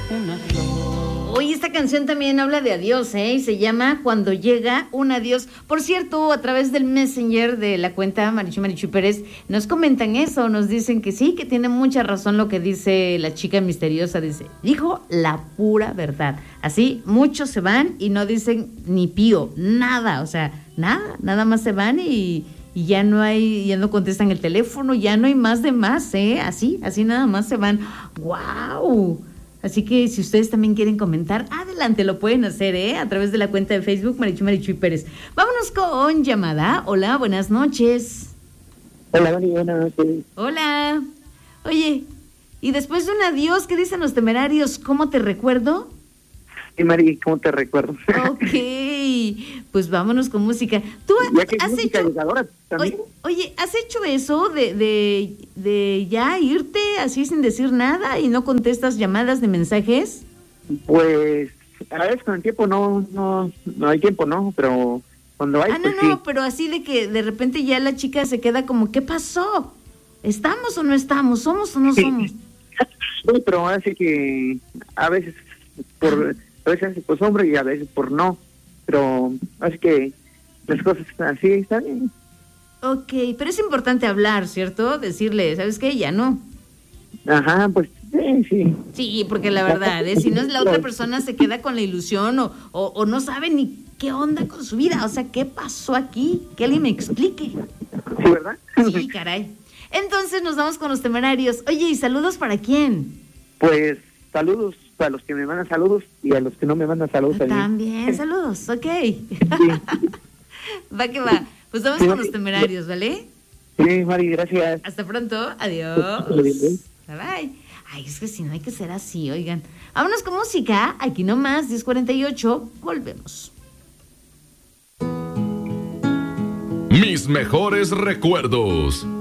una flor. Oye, esta canción también habla de adiós, y se llama Cuando llega un adiós. Por cierto, a través del Messenger de la cuenta Marichu Pérez, nos comentan eso, nos dicen que sí, que tiene mucha razón lo que dice la chica misteriosa, dijo la pura verdad. Así, muchos se van y no dicen ni pío, nada, o sea, nada más se van y ya no contestan el teléfono, ya no hay más de más, así nada más se van. ¡Wow! Así que si ustedes también quieren comentar, adelante, lo pueden hacer, a través de la cuenta de Facebook Marichu Pérez. Vámonos con llamada. Hola, buenas noches. Hola, Mari, buenas noches. Hola. Oye, y después de un adiós, ¿qué dicen los Temerarios? ¿Cómo te recuerdo? Sí, Mari, ¿cómo te recuerdo? Ok, pues vámonos con música. ¿Tú has hecho también? Oye, ¿has hecho eso de ya irte así sin decir nada y no contestas llamadas de mensajes? Pues a veces con el tiempo no hay tiempo, ¿no? Pero cuando hay, pues sí. Pero así de que de repente ya la chica se queda como, ¿qué pasó? ¿Estamos o no estamos? ¿Somos o no somos? Sí, pero así que a veces a veces por hombre y a veces por no, pero así que las cosas así están bien. Ok, pero es importante hablar, ¿cierto? Decirle, ¿sabes qué? Ya no. Ajá, pues sí. Sí, porque la verdad, si no es la otra persona se queda con la ilusión o no sabe ni qué onda con su vida, o sea, ¿qué pasó aquí? Que alguien me explique. Sí, ¿verdad? Sí, caray. Entonces nos vamos con los Temerarios. Oye, ¿y saludos para quién? Pues saludos a los que me mandan saludos y a los que no me mandan saludos también saludos, ok. Sí. Va que va. Pues vamos con los Temerarios, ¿vale? Sí, Mari, gracias. Hasta pronto, adiós. Bye bye. Ay, es que si no hay que ser así, oigan. Vámonos con música, aquí nomás, 10:48, volvemos. Mis mejores recuerdos.